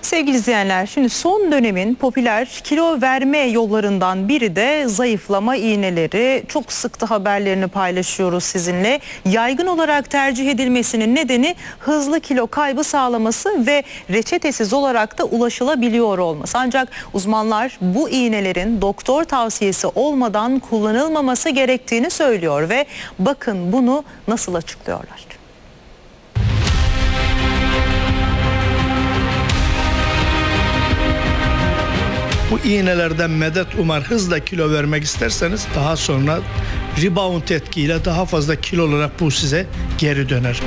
Sevgili izleyenler, şimdi son dönemin popüler kilo verme yollarından biri de zayıflama iğneleri. Çok sık da haberlerini paylaşıyoruz sizinle. Yaygın olarak tercih edilmesinin nedeni hızlı kilo kaybı sağlaması ve reçetesiz olarak da ulaşılabiliyor olması. Ancak uzmanlar bu iğnelerin doktor tavsiyesi olmadan kullanılmaması gerektiğini söylüyor ve bakın bunu nasıl açıklıyorlar. Bu iğnelerden medet umar hızla kilo vermek isterseniz daha sonra rebound etkiyle daha fazla kilo olarak bu size geri döner.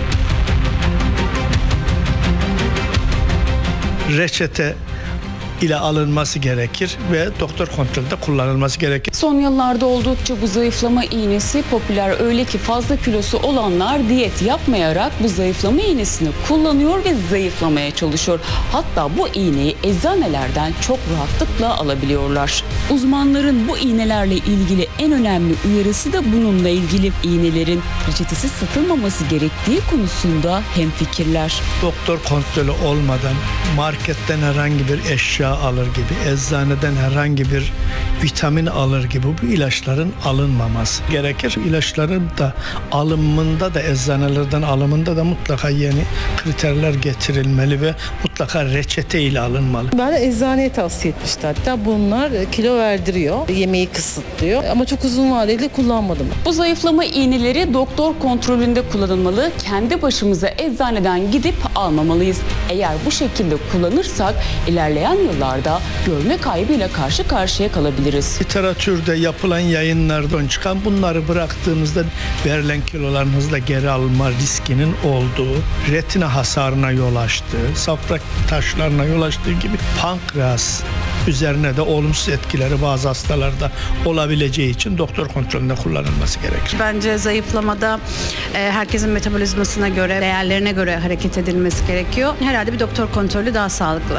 Reçete ile alınması gerekir ve doktor kontrolünde kullanılması gerekir. Son yıllarda oldukça bu zayıflama iğnesi popüler, öyle ki fazla kilosu olanlar diyet yapmayarak bu zayıflama iğnesini kullanıyor ve zayıflamaya çalışıyor. Hatta bu iğneyi eczanelerden çok rahatlıkla alabiliyorlar. Uzmanların bu iğnelerle ilgili en önemli uyarısı da bununla ilgili. İğnelerin reçetesiz satılmaması gerektiği konusunda hemfikirler. Doktor kontrolü olmadan marketten herhangi bir eşya alır gibi, eczaneden herhangi bir vitamin alır gibi bu ilaçların alınmaması gerekir. İlaçların da alımında da eczanelerden alımında da mutlaka yeni kriterler getirilmeli ve mutlaka reçete ile alınmalı. Bana eczaneye tavsiye etmişti hatta. Bunlar kilo verdiriyor, yemeği kısıtlıyor ama çok uzun vadeli kullanmadım. Bu zayıflama iğneleri doktor kontrolünde kullanılmalı. Kendi başımıza eczaneden gidip almamalıyız. Eğer bu şekilde kullanırsak ilerleyen yıllarda görme kaybıyla karşı karşıya kalabiliriz. Literatürde yapılan yayınlardan çıkan bunları bıraktığımızda verilen kiloların hızla geri alınma riskinin olduğu, retina hasarına yol açtığı, safra taşlarına yol açtığı gibi pankreas üzerine de olumsuz etkileri bazı hastalarda olabileceği için doktor kontrolünde kullanılması gerekir. Bence zayıflamada herkesin metabolizmasına göre, değerlerine göre hareket edilmesi gerekiyor. Herhalde bir doktor kontrolü daha sağlıklı.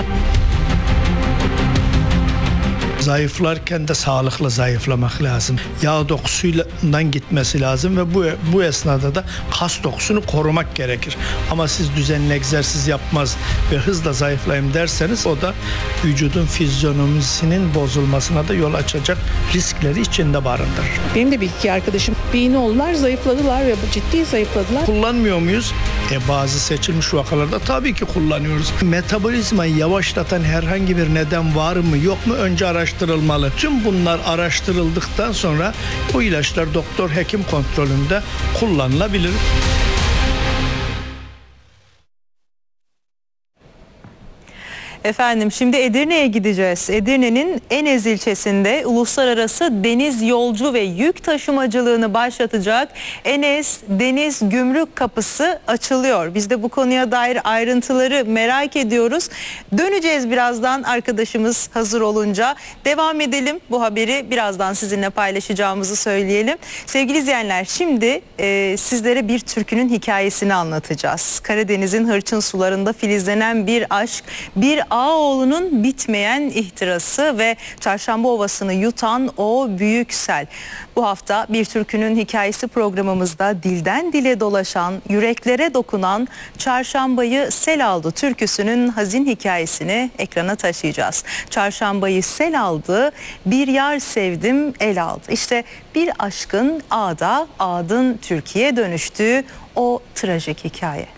Zayıflarken de sağlıklı zayıflamak lazım. Yağ dokusundan gitmesi lazım ve bu esnada da kas dokusunu korumak gerekir. Ama siz düzenli egzersiz yapmaz ve hızla zayıflayayım derseniz o da vücudun fizyonomisinin bozulmasına da yol açacak riskleri içinde barındırır. Benim de bir iki arkadaşım bir iğne oldular, zayıfladılar ve ciddi zayıfladılar. Kullanmıyor muyuz? Bazı seçilmiş vakalarda tabii ki kullanıyoruz. Metabolizmayı yavaşlatan herhangi bir neden var mı yok mu önce araştırılmalı. Tüm bunlar araştırıldıktan sonra bu ilaçlar doktor hekim kontrolünde kullanılabilir. Efendim şimdi Edirne'ye gideceğiz. Edirne'nin Enez ilçesinde uluslararası deniz yolcu ve yük taşımacılığını başlatacak Enez Deniz Gümrük Kapısı açılıyor. Biz de bu konuya dair ayrıntıları merak ediyoruz. Döneceğiz birazdan arkadaşımız hazır olunca. Devam edelim, bu haberi birazdan sizinle paylaşacağımızı söyleyelim. Sevgili izleyenler, şimdi sizlere bir türkünün hikayesini anlatacağız. Karadeniz'in hırçın sularında filizlenen bir aşk, bir Ağaoğlu'nun bitmeyen ihtirası ve Çarşamba Ovası'nı yutan o büyük sel. Bu hafta Bir Türkünün Hikayesi programımızda dilden dile dolaşan, yüreklere dokunan Çarşambayı Sel Aldı türküsünün hazin hikayesini ekrana taşıyacağız. Çarşambayı sel aldı, bir yar sevdim el aldı. İşte bir aşkın ağda, ağdın Türkiye dönüştüğü o trajik hikaye.